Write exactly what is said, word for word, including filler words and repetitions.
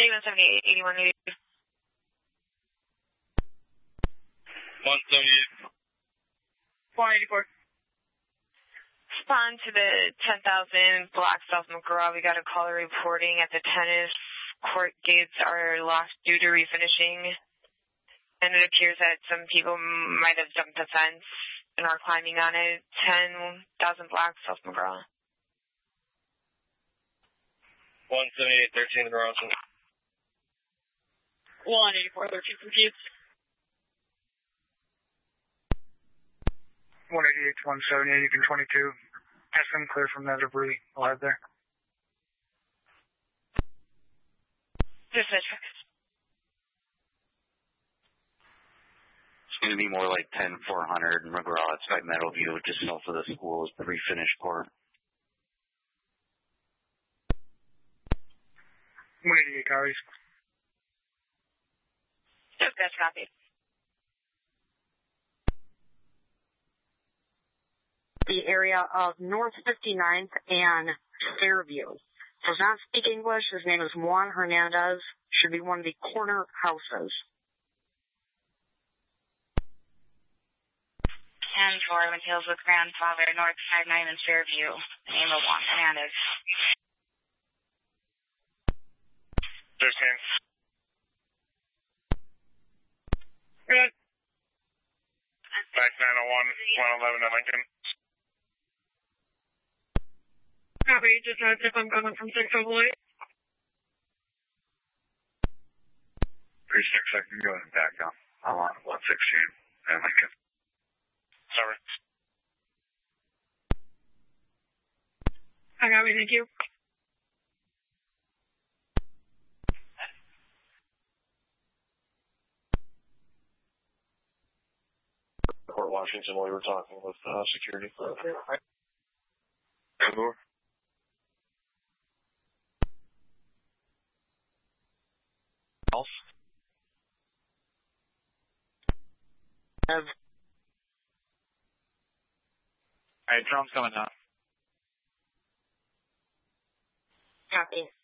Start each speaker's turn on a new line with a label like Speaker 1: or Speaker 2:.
Speaker 1: eighty-one seventy-eight, eighty-one eighty.
Speaker 2: one seventy-eight.
Speaker 1: one eighty-four. Respond to the ten thousand Black South McGraw. We got a caller reporting at the tennis court gates are locked due to refinishing. And it appears that some people might have jumped the fence and are climbing on it. ten thousand Black South McGraw.
Speaker 2: one seventy-eight, thirteen Bronson.
Speaker 1: one eighty-four, thirteen confused.
Speaker 3: one eighty-eight, one seventy-eight, you can twenty-two. S M clear from that debris. Alive there.
Speaker 1: Dispatch.
Speaker 4: It's going to be more like ten four hundred McGraw. It's by Meadowview, just south of the school is the refinished court.
Speaker 3: one eighty-eight, Coyotes.
Speaker 1: Dispatch, copy.
Speaker 5: The area of North fifty-ninth and Fairview. Does not speak English. His name is Juan Hernandez. Should be one of the corner houses.
Speaker 1: ten four, Wind Hills with grandfather, North fifty-nine and Fairview. Name of Juan Hernandez.
Speaker 2: thirteen.
Speaker 1: Good.
Speaker 2: Back nine oh one, one eleven at Lincoln.
Speaker 1: Copy, just heads if I'm coming from six oh eight.
Speaker 2: three six, I can go ahead and back up. I'm on one sixteen at Lincoln. Sorry.
Speaker 1: I got me, thank you.
Speaker 2: Port Washington, we were talking with uh, security. Okay.
Speaker 4: Else?
Speaker 5: Have
Speaker 2: Alright, drone's coming down.
Speaker 5: copy.